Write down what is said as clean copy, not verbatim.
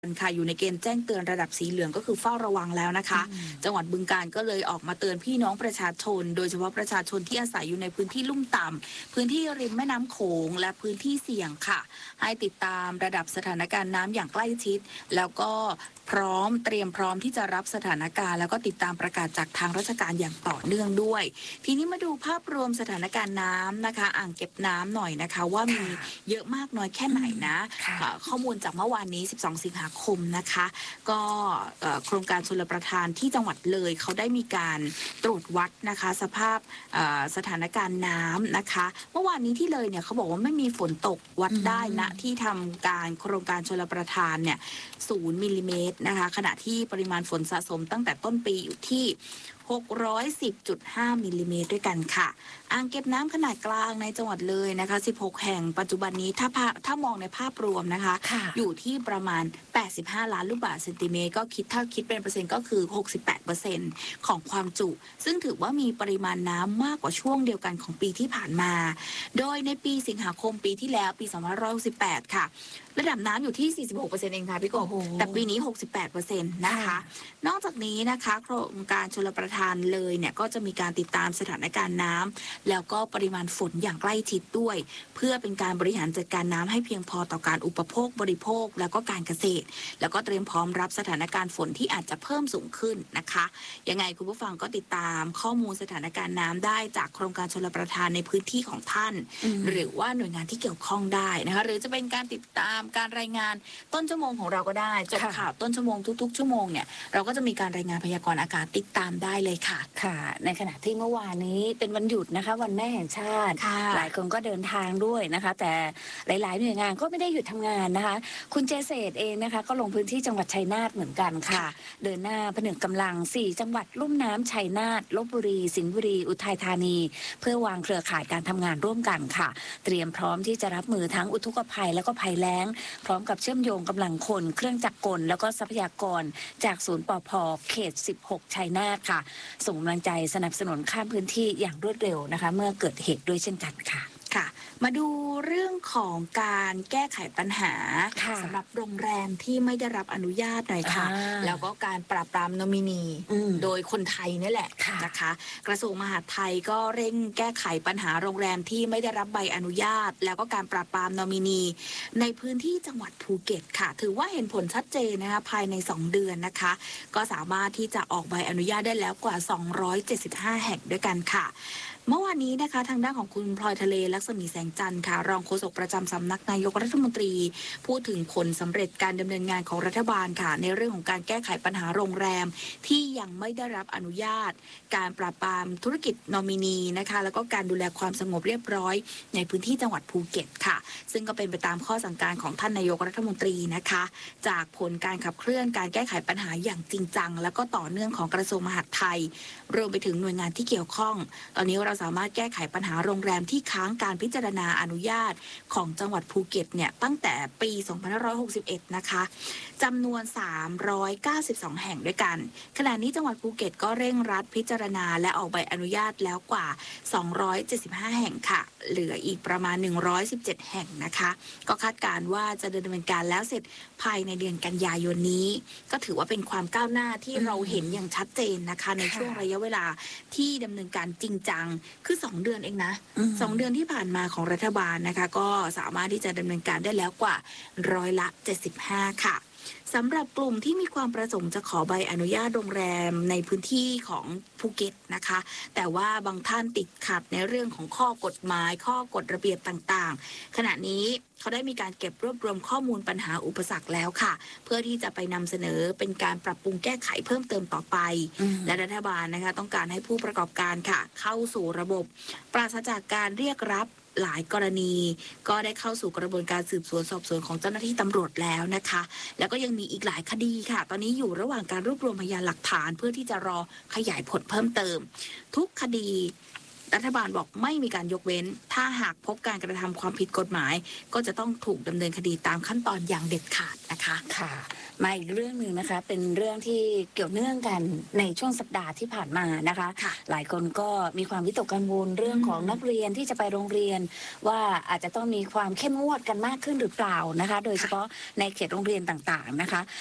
ค่ะอยู่ในเกณฑ์แจ้งเตือนระดับสีเหลืองก็คือเฝ้าระวังแล้วนะคะจังหวัดบึงกาฬก็เลยออกมาเตือนพี่น้องประชาชนโดยเฉพาะประชาชนที่อาศัยอยู่ในพื้นที่ลุ่มต่ำพื้นที่ริมแม่น้ำโขงและพื้นที่เสี่ยงค่ะให้ติดตามระดับสถานการณ์น้ำอย่างใกล้ชิดแล้วก็เตรียมพร้อมที่จะรับสถานการณ์แล้วก็ติดตามประกาศจากทางราชการอย่างต่อเนื่องด้วยทีนี้มาดูภาพรวมสถานการณ์น้ำนะคะอ่างเก็บน้ำหน่อยนะคะว่ามีเยอะมากน้อยแค่ไหนนะข้อมูลจากเมื่อวานนี้12 สิงหาคมนะคะก็โครงการชลประทานที่จังหวัดเลยเขาได้มีการตรวจวัดนะคะสภาพสถานการณ์น้ำนะคะเมื่อวานนี้ที่เลยเนี่ยเขาบอกว่าไม่มีฝนตกวัดได้นะที่ทำการโครงการชลประทานเนี่ย0 มิลลิเมตรนะคะขณะที่ปริมาณฝนสะสมตั้งแต่ต้นปีอยู่ที่610.5 มิลลิเมตรด้วยกันค่ะอ่างเก็บน้ำขนาดกลางในจังหวัดเลยนะคะ16 แห่งปัจจุบันนี้ถ้ามองในภาพรวมนะคะอยู่ที่ประมาณ85 ล้านลูกบาศก์เซนติเมตรก็ถ้าคิดเป็นเปอร์เซ็นต์ก็คือ 68% ของความจุซึ่งถือว่ามีปริมาณน้ำมากกว่าช่วงเดียวกันของปีที่ผ่านมาโดยในปีสิงหาคมปีที่แล้วปี2568ค่ะระดับน้ำอยู่ที่ 46% เองค่ะพี่กบแต่ปีนี้ 68% นะคะนอกจากนี้นะคะโครงการชลประทานเลยเนี่ยก็จะมีการติดตามสถานการณ์น้ำแล้วก็ปริมาณฝนอย่างใกล้ชิดด้วยเพื่อเป็นการบริหารจัดการน้ำให้เพียงพอต่อการอุปโภคบริโภคแล้วก็การเกษตรแล้วก็เตรียมพร้อมรับสถานการณ์ฝนที่อาจจะเพิ่มสูงขึ้นนะคะยังไงคุณผู้ฟังก็ติดตามข้อมูลสถานการณ์น้ำได้จากโครงการชลประทานในพื้นที่ของท่านหรือว่าหน่วยงานที่เกี่ยวข้องได้นะคะหรือจะเป็นการติดตามการรายงานต้นชั่วโมงของเราก็ได้จบข่าวต้นชั่วโมงทุกๆชั่วโมงเนี่ยเราก็จะมีการรายงานพยากรณ์อากาศติดตามได้เลยค่ะค่ะในขณะที่เมื่อวานนี้เป็นวันหยุดนะคะวันแม่แห่งชาติหลายคนก็เดินทางด้วยนะคะแต่หลายๆหน่วยงานก็ไม่ได้หยุดทำงานนะคะคุณเจษฎเองนะคะก็ลงพื้นที่จังหวัดชัยนาทเหมือนกันค่ะเดินหน้าผนึกกำลัง4จังหวัดลุ่มน้ำชัยนาทลพบุรีสิงห์บุรีอุทัยธานีเพื่อวางเครือข่ายการทำงานร่วมกันค่ะเตรียมพร้อมที่จะรับมือทั้งอุทกภัยแล้วก็ภัยแล้งพร้อมกับเชื่อมโยงกำลังคนเครื่องจักรกลแล้วก็ทรัพยากรจากศูนย์ปภ.เขต16ชัยนาทค่ะส่งกำลังใจสนับสนุนข้ามพื้นที่อย่างรวดเร็วนะคะเมื่อเกิดเหตุด้วยเช่นกันค่ะมาดูเรื่องของการแก้ไขปัญหาสำหรับโรงแรมที่ไม่ได้รับอนุญาตหน่อยค่ะแล้วก็การปราบปรามนอมินีโดยคนไทยนี่แหละนะคะกระทรวงมหาดไทยก็เร่งแก้ไขปัญหาโรงแรมที่ไม่ได้รับใบอนุญาตแล้วก็การปราบปรามนอมินีในพื้นที่จังหวัดภูเก็ตค่ะถือว่าเห็นผลชัดเจนนะคะภายใน2 เดือนนะคะก็สามารถที่จะออกใบอนุญาตได้แล้วกว่า275 แห่งด้วยกันค่ะเมื่อวานนี้นะคะทางด้านของคุณพลอยทะเลลักษมีแสงจันทร์ค่ะรองโฆษกประจำสำนักนายกรัฐมนตรีพูดถึงผลสำเร็จการดำเนินงานของรัฐบาลค่ะในเรื่องของการแก้ไขปัญหาโรงแรมที่ยังไม่ได้รับอนุญาตการปราบปรามธุรกิจนอมินีนะคะแล้วก็การดูแลความสงบเรียบร้อยในพื้นที่จังหวัดภูเก็ตค่ะซึ่งก็เป็นไปตามข้อสั่งการของท่านนายกรัฐมนตรีนะคะจากผลการขับเคลื่อนการแก้ไขปัญหาอย่างจริงจังแล้วก็ต่อเนื่องของกระทรวงมหาดไทยรวมไปถึงหน่วยงานที่เกี่ยวข้องตอนนี้เราสามารถแก้ไขปัญหาโรงแรมที่ค้างการพิจารณาอนุญาตของจังหวัดภูเก็ตเนี่ยตั้งแต่ปี2561นะคะจำนวน392 แห่งด้วยกันขณะนี้จังหวัดภูเก็ตก็เร่งรัดพิจารณาและออกใบอนุญาตแล้วกว่า275 แห่งค่ะเหลืออีกประมาณ117 แห่งนะคะก็คาดการณ์ว่าจะดำเนินการแล้วเสร็จภายในเดือนกันยายนนี้ก็ถือว่าเป็นความก้าวหน้าที่เราเห็นอย่างชัดเจนนะคะในช่วงระยะเวลาที่ดำเนินการจริงจังคือ2 เดือนเองนะ2 เดือนที่ผ่านมาของรัฐบาลนะคะก็สามารถที่จะดำเนินการได้แล้วกว่า75%ค่ะสำหรับกลุ่มที่มีความประสงค์จะขอใบอนุญาตโรงแรมในพื้นที่ของภูเก็ตนะคะแต่ว่าบางท่านติดขัดในเรื่องของข้อกฎหมายข้อกฎระเบียบต่างๆขณะนี้เขาได้มีการเก็บรวบรวมข้อมูลปัญหาอุปสรรคแล้วค่ะเพื่อที่จะไปนำเสนอเป็นการปรับปรุงแก้ไขเพิ่มเติมต่อไปและรัฐบาลนะคะต้องการให้ผู้ประกอบการค่ะเข้าสู่ระบบปราศจากการเรียกรับหลายกรณีก็ได้เข้าสู่กระบวนการสืบสวนสอบสวนของเจ้าหน้าที่ตำรวจแล้วนะคะแล้วก็ยังมีอีกหลายคดีค่ะตอนนี้อยู่ระหว่างการรวบรวมพยานหลักฐานเพื่อที่จะรอขยายผลเพิ่มเติมทุกคดีรัฐบาลบอกไม่มีการยกเว้นถ้าหากพบการกระทำความผิดกฎหมายก็จะต้องถูกดำเนินคดีตามขั้นตอนอย่างเด็ดขาดนะคะค่ะมาอีกเรื่องหนึ่งนะคะเป็นเรื่องที่เกี่ยวเนื่องกันในช่วงสัปดาห์ที่ผ่านมานะคะหลายคนก็มีความวิตกกังวลเรื่องของนักเรียนที่จะไปโรงเรียนว่าอาจจะต้องมีความเข้มงวดกันมากขึ้นหรือเปล่านะคะโดยเฉพาะในเขตโรงเรียนต่างๆนะคะ